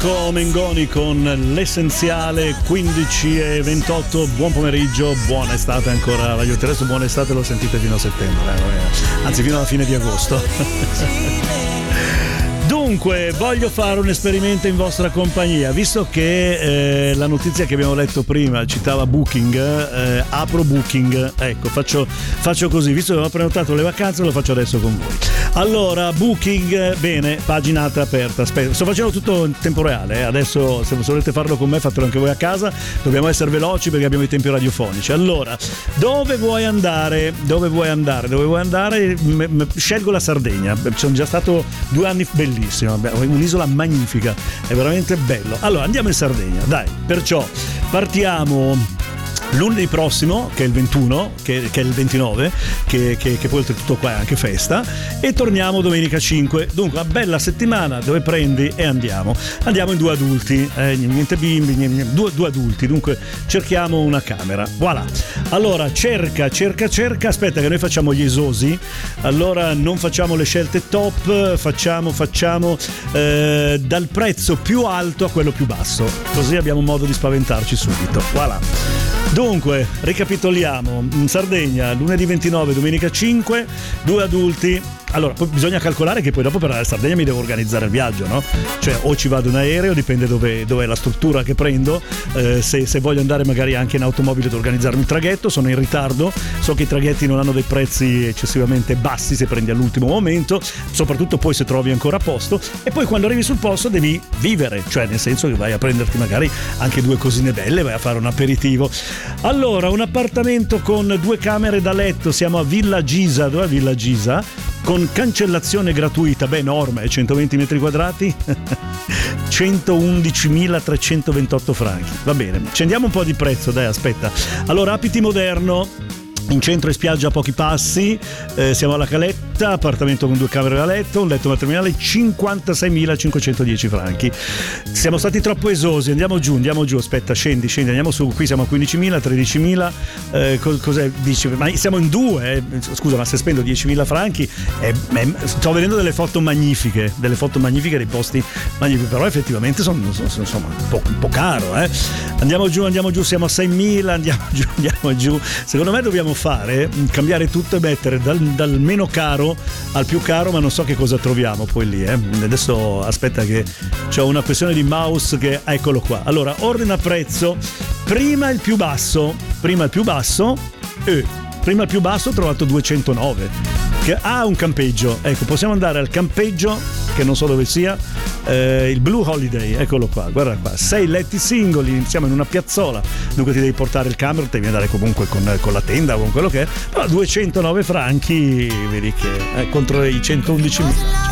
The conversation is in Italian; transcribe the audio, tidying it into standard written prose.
Mengoni con l'essenziale, 15:28. Buon pomeriggio, buona estate ancora Radio Terrestre, buona estate, lo sentite fino a settembre, anzi fino alla fine di agosto. Dunque, voglio fare un esperimento in vostra compagnia, visto che la notizia che abbiamo letto prima citava Booking, apro Booking, ecco, faccio così, visto che ho prenotato le vacanze, lo faccio adesso con voi. Allora, Booking, bene, paginata aperta, aspetta, sto facendo tutto in tempo reale, adesso se volete farlo con me fatelo anche voi a casa, dobbiamo essere veloci perché abbiamo i tempi radiofonici. Allora, dove vuoi andare? Scelgo la Sardegna, sono già stato 2 anni bellissimo, un'isola magnifica, è veramente bello. Allora andiamo in Sardegna, dai, perciò partiamo lunedì prossimo, che è il 21, che è il 29, che poi oltretutto qua è anche festa, e torniamo domenica 5. Dunque una bella settimana dove prendi e andiamo in 2 adulti, niente bimbi, 2 adulti, dunque cerchiamo una camera, voilà. Allora cerca, aspetta che noi facciamo gli esosi, allora non facciamo le scelte top, facciamo dal prezzo più alto a quello più basso, così abbiamo modo di spaventarci subito, voilà. Dunque, ricapitoliamo, in Sardegna lunedì 29, domenica 5, 2 adulti. Allora, poi bisogna calcolare che poi dopo per la Sardegna mi devo organizzare il viaggio, no? Cioè o ci vado in aereo, dipende dove è la struttura che prendo, se voglio andare magari anche in automobile devo organizzarmi il traghetto, sono in ritardo, so che i traghetti non hanno dei prezzi eccessivamente bassi se prendi all'ultimo momento, soprattutto poi se trovi ancora posto, e poi quando arrivi sul posto devi vivere, cioè nel senso che vai a prenderti magari anche 2 cosine belle, vai a fare un aperitivo. Allora, un appartamento con 2 camere da letto, siamo a Villa Gisa, dov'è Villa Gisa? Con cancellazione gratuita, enorme, 120 metri quadrati, 111.328 franchi. Va bene, scendiamo un po' di prezzo, dai, aspetta. Allora, Apiti Moderno, in centro e spiaggia a pochi passi, siamo alla Caletta, appartamento con 2 camere da letto, un letto matrimoniale, 56.510 franchi. Siamo stati troppo esosi, andiamo giù, aspetta, scendi, andiamo su, qui siamo a 15.000, 13.000, cos'è? Dici, ma siamo in 2, scusa, ma se spendo 10.000 franchi, sto vedendo delle foto magnifiche dei posti magnifici, però effettivamente sono insomma un po' caro, Andiamo giù, siamo a 6.000, andiamo giù, secondo me dobbiamo cambiare tutto e mettere dal meno caro al più caro, ma non so che cosa troviamo poi lì, Adesso aspetta che c'ho una questione di mouse che eccolo qua. Allora, ordina prezzo, prima il più basso ho trovato 209, che ha un campeggio, ecco, possiamo andare al campeggio che non so dove sia, il Blue Holiday, eccolo qua, guarda qua, 6 letti singoli, siamo in una piazzola, dunque ti devi portare il camper, devi andare comunque con la tenda o con quello che è, però 209 franchi, vedi che contro i 111.000.